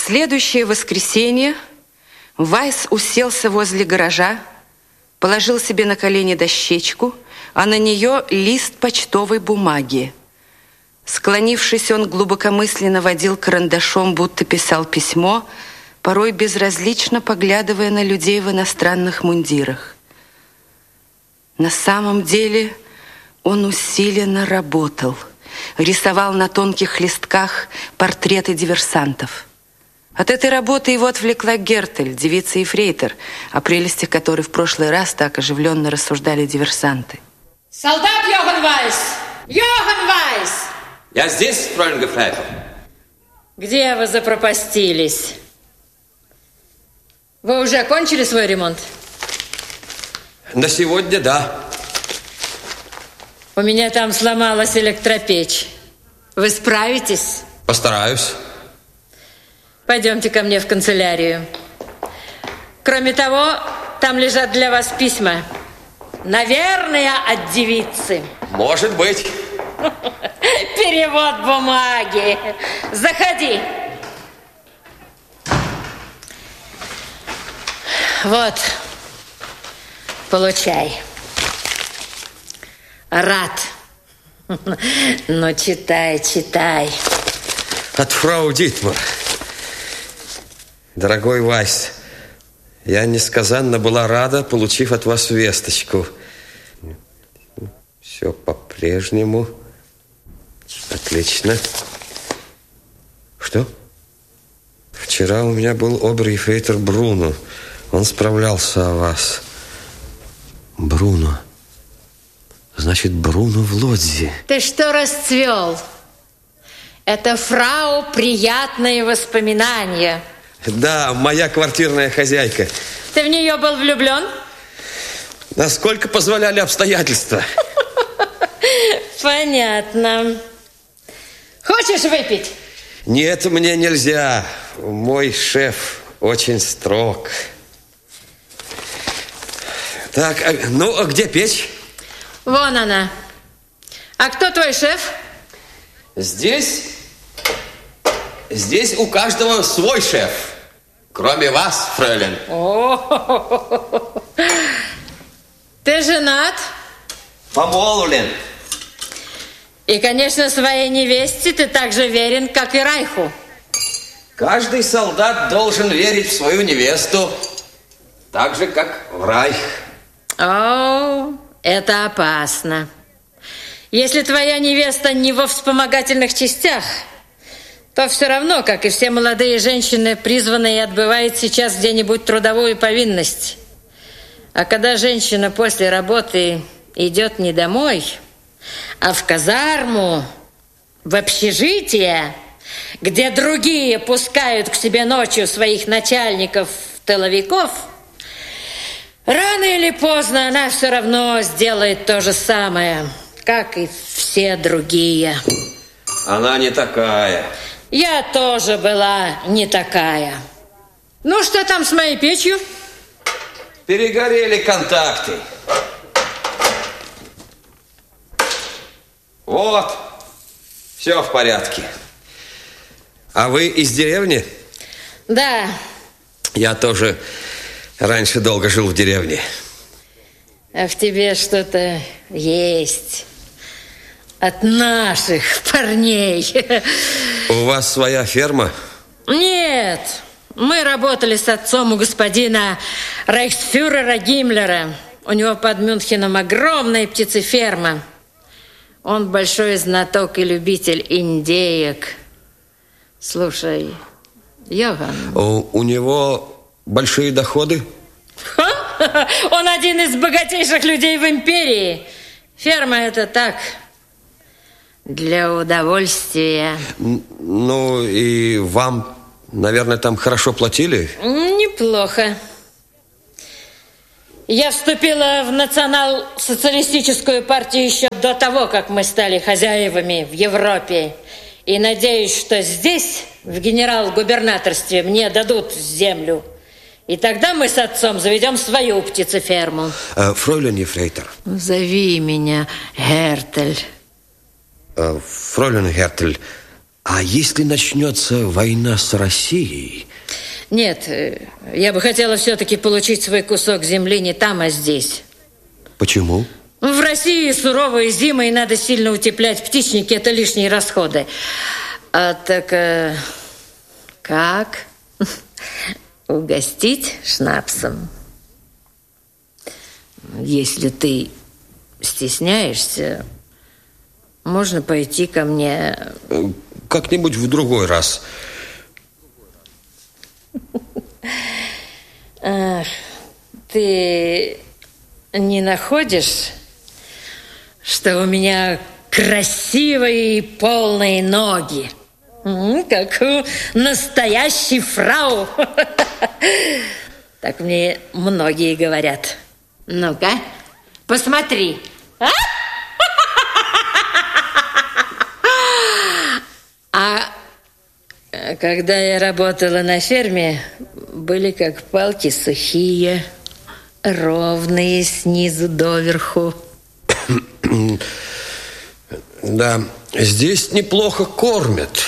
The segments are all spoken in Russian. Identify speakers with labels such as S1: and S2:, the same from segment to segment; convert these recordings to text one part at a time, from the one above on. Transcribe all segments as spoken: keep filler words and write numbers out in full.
S1: следующее воскресенье Вайс уселся возле гаража, положил себе на колени дощечку, а на нее лист почтовой бумаги. Склонившись, он глубокомысленно водил карандашом, будто писал письмо, порой безразлично поглядывая на людей в иностранных мундирах. На самом деле он усиленно работал, рисовал на тонких листках портреты диверсантов. От этой работы его отвлекла Гертель, девица-ефрейтор, о прелестях которой в прошлый раз так оживленно рассуждали диверсанты.
S2: Солдат Йохан Вайс! Йохан Вайс!
S3: Я здесь, фройлен Гефрейтор.
S2: Где вы запропастились? Вы уже окончили свой ремонт?
S3: На сегодня, да.
S2: У меня там сломалась электропечь. Вы справитесь?
S3: Постараюсь.
S2: Пойдемте ко мне в канцелярию. Кроме того, там лежат для вас письма. Наверное, от девицы.
S3: Может быть.
S2: Перевод бумаги. Заходи. Вот. Получай. Рад. Ну, читай, читай.
S3: От фрау Дитмар. Дорогой Вайс, я несказанно была рада, получив от вас весточку. Все по-прежнему. Отлично. Что? Вчера у меня был обер-ефрейтор Бруно. Он справлялся о вас. Бруно. Значит, Бруно в Лодзе.
S2: Ты что расцвел? Это фрау приятные воспоминания.
S3: Да, моя квартирная хозяйка.
S2: Ты в нее был влюблен?
S3: Насколько позволяли обстоятельства.
S2: Понятно. Хочешь выпить?
S3: Нет, мне нельзя. Мой шеф очень строг. Так, ну, а где печь?
S2: Вон она. А кто твой шеф?
S3: Здесь... Здесь у каждого свой шеф. Кроме вас, фрейлин.
S2: О-о-о-о. Ты женат?
S3: Помолвлен.
S2: И, конечно, своей невесте ты так же верен, как и Райху.
S3: Каждый солдат должен верить в свою невесту, так же, как в Райх.
S2: О, это опасно. Если твоя невеста не во вспомогательных частях, то все равно, как и все молодые женщины, призваны и отбывает сейчас где-нибудь трудовую повинность. А когда женщина после работы идет не домой, а в казарму, в общежитие, где другие пускают к себе ночью своих начальников-тыловиков, рано или поздно она все равно сделает то же самое, как и все другие.
S3: Она не такая.
S2: Я тоже была не такая. Ну, что там с моей печью?
S3: Перегорели контакты. Вот, все в порядке. А вы из деревни?
S2: Да.
S3: Я тоже раньше долго жил в деревне.
S2: А в тебе что-то есть от наших парней.
S3: У вас своя ферма?
S2: Нет, мы работали с отцом у господина рейхсфюрера Гиммлера. У него под Мюнхеном огромная птицеферма. Он большой знаток и любитель индеек. Слушай, Йохан...
S3: У, у него большие доходы?
S2: Ха? Он один из богатейших людей в империи. Ферма это так, для удовольствия.
S3: Ну и вам, наверное, там хорошо платили?
S2: Неплохо. Я вступила в национал-социалистическую партию еще до того, как мы стали хозяевами в Европе. И надеюсь, что здесь, в генерал-губернаторстве, мне дадут землю. И тогда мы с отцом заведем свою птицеферму.
S3: Э, фройлен ефрейтор.
S2: Зови меня Гертель.
S3: Э, фройлен Гертель,
S4: А если начнется война с Россией?
S2: Нет, я бы хотела все-таки получить свой кусок земли не там, а здесь.
S4: Почему?
S2: В России суровые зимы, и надо сильно утеплять птичники, это лишние расходы. А так э, как угостить шнапсом? Если ты стесняешься, можно пойти ко мне.
S4: Как-нибудь в другой раз.
S2: Ах, ты не находишь, что у меня красивые и полные ноги? Как у настоящей фрау. Так мне многие говорят. Ну-ка, посмотри. А когда я работала на ферме, были как палки сухие, ровные снизу доверху.
S4: Да, здесь неплохо кормят.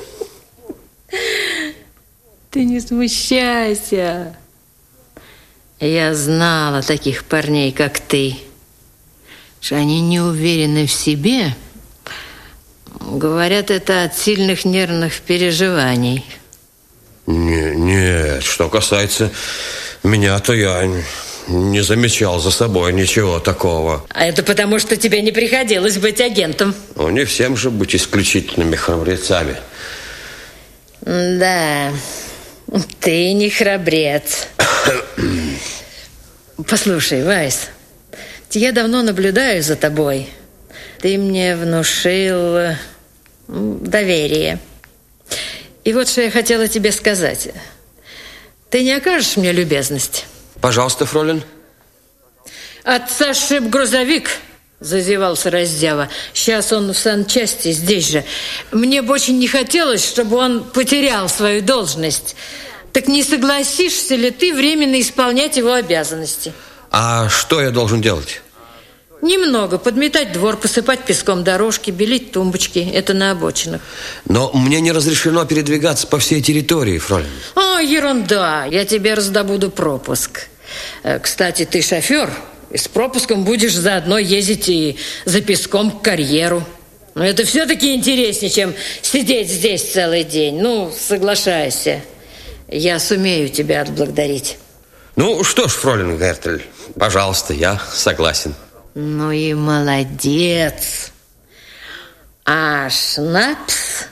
S2: Ты не смущайся. Я знала таких парней, как ты, что они не уверены в себе. Говорят, это от сильных нервных переживаний.
S4: Не, нет, что касается меня, то я не замечал за собой ничего такого.
S2: А это потому, что тебе не приходилось быть агентом.
S4: Ну, не всем же быть исключительными храбрецами.
S2: Да, ты не храбрец. Послушай, Вайс, я давно наблюдаю за тобой. Ты мне внушил доверие. И вот что я хотела тебе сказать. Ты не окажешь мне любезность?
S4: Пожалуйста, фролин.
S2: Отца шиб грузовик, зазевался Раздява. Сейчас он в санчасти, здесь же. Мне бы очень не хотелось, чтобы он потерял свою должность. Так не согласишься ли ты временно исполнять его обязанности?
S4: А что я должен делать?
S2: Немного. Подметать двор, посыпать песком дорожки, белить тумбочки. Это на обочинах.
S4: Но мне не разрешено передвигаться по всей территории, фролин.
S2: О, ерунда. Я тебе раздобуду пропуск. Кстати, ты шофер. И с пропуском будешь заодно ездить и за песком к карьеру. Но это все-таки интереснее, чем сидеть здесь целый день. Ну, соглашайся. Я сумею тебя отблагодарить.
S4: Ну, что ж, фролин Гертель, пожалуйста, я согласен.
S2: Ну и молодец. А шнапс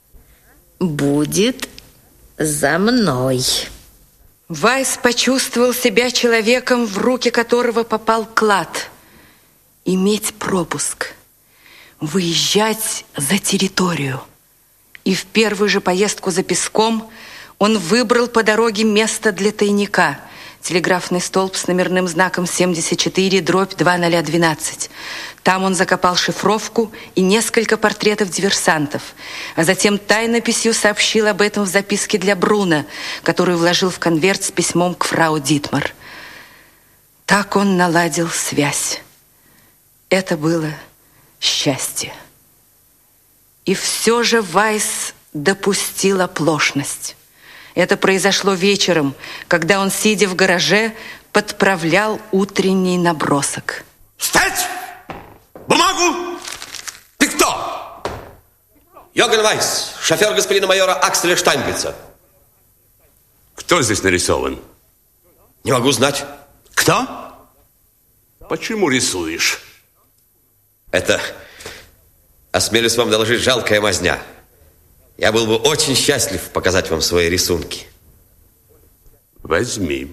S2: будет за мной.
S1: Вайс почувствовал себя человеком, в руки которого попал клад. Иметь пропуск, выезжать за территорию. И в первую же поездку за песком он выбрал по дороге место для тайника. Телеграфный столб с номерным знаком семьдесят четыре дробь два ноль один два. Там он закопал шифровку и несколько портретов диверсантов, а затем тайнописью сообщил об этом в записке для Бруно, которую вложил в конверт с письмом к фрау Дитмар. Так он наладил связь. Это было счастье. И все же Вайс допустил оплошность. Это произошло вечером, когда он, сидя в гараже, подправлял утренний набросок.
S4: Встать! Бумагу! Ты кто? Йоганн Вайс, шофер господина майора Акселя Штайнглица.
S5: Кто здесь нарисован?
S4: Не могу знать.
S5: Кто? Почему рисуешь?
S4: Это, осмелюсь вам доложить, жалкая мазня. Я был бы очень счастлив показать вам свои рисунки.
S5: Возьми.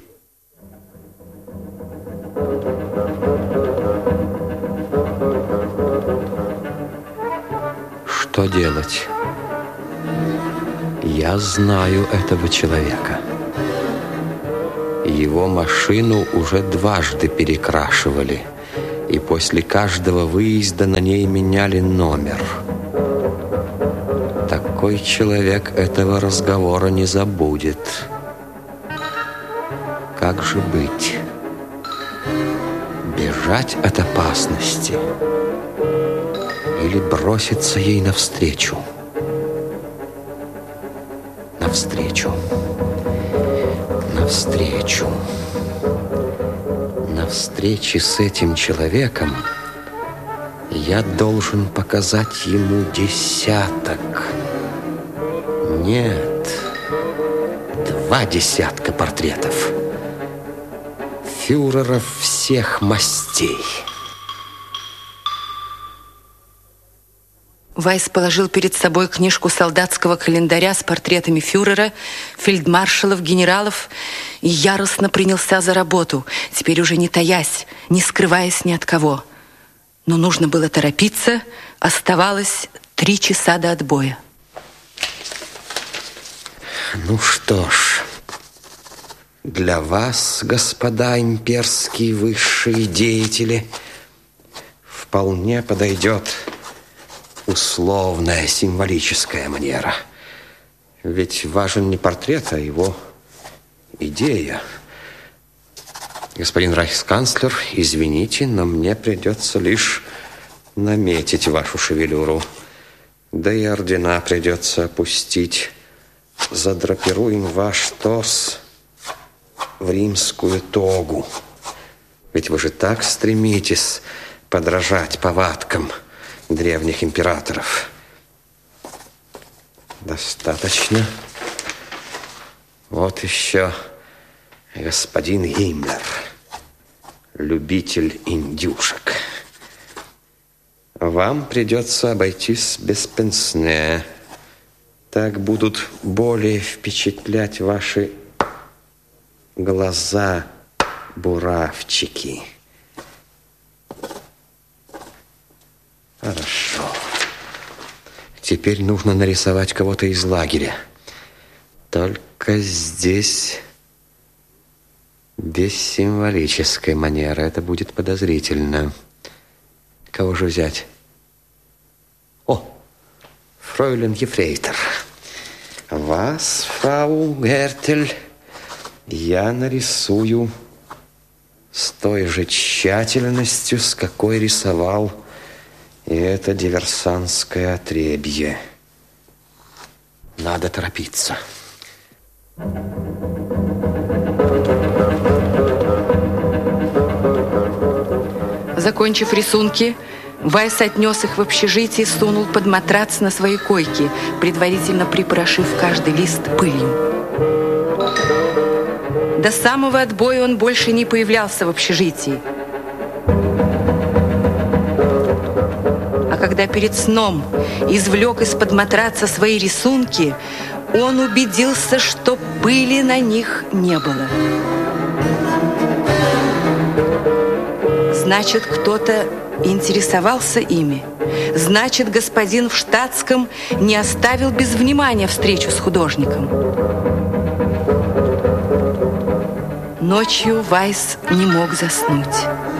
S6: Что делать? Я знаю этого человека. Его машину уже дважды перекрашивали, и после каждого выезда на ней меняли номер. Такой человек этого разговора не забудет. Как же быть? Бежать от опасности или броситься ей навстречу? навстречу. Навстречу. На встрече с этим человеком я должен показать ему десяток. Нет, два десятка портретов. Фюреров всех мастей.
S1: Вайс положил перед собой книжку солдатского календаря с портретами фюрера, фельдмаршалов, генералов и яростно принялся за работу, теперь уже не таясь, не скрываясь ни от кого. Но нужно было торопиться, оставалось три часа до отбоя.
S6: Ну что ж, для вас, господа имперские высшие деятели, вполне подойдет условная символическая манера. Ведь важен не портрет, а его идея. Господин рейхсканцлер, извините, но мне придется лишь наметить вашу шевелюру. Да и ордена придется опустить. Задрапируем ваш торс в римскую тогу. Ведь вы же так стремитесь подражать повадкам древних императоров. Достаточно. Вот еще господин Гиммлер, любитель индюшек. Вам придется обойтись без пенсне. Так будут более впечатлять ваши глаза, буравчики. Хорошо. Теперь нужно нарисовать кого-то из лагеря. Только здесь без символической манеры. Это будет подозрительно. Кого же взять? О, фройлен Ефрейтор. Вас, фрау Гертель, я нарисую с той же тщательностью, с какой рисовал и это диверсантское отребье. Надо торопиться.
S1: Закончив рисунки, Вайс отнес их в общежитие и сунул под матрац на своей койке, предварительно припорошив каждый лист пылью. До самого отбоя он больше не появлялся в общежитии. А когда перед сном извлек из-под матраца свои рисунки, он убедился, что пыли на них не было. Значит, кто-то интересовался ими. Значит, господин в штатском не оставил без внимания встречу с художником. Ночью Вайс не мог заснуть.